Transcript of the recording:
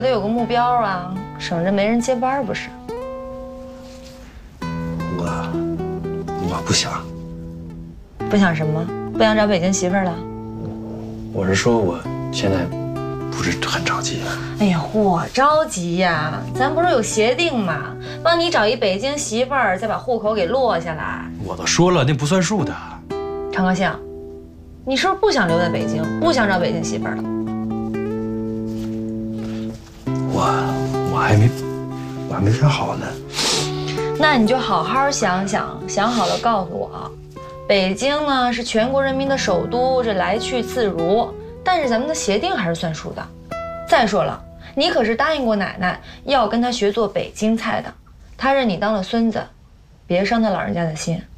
得有个目标啊，省着没人接班不是？ 我不想。 不想什么？不想找北京媳妇了？ 我是说，我现在不是很着急。 哎呀，我着急呀！咱不是有协定吗？帮你找一北京媳妇儿，再把户口给落下来。 我都说了，那不算数的。 常高兴，你是不是不想留在北京，不想找北京媳妇儿了？ 我还没想好呢。 那你就好好想想，想好了告诉我。北京呢是全国人民的首都，这来去自如，但是咱们的协定还是算数的。再说了，你可是答应过奶奶要跟她学做北京菜的，她认你当了孙子，别伤她老人家的心。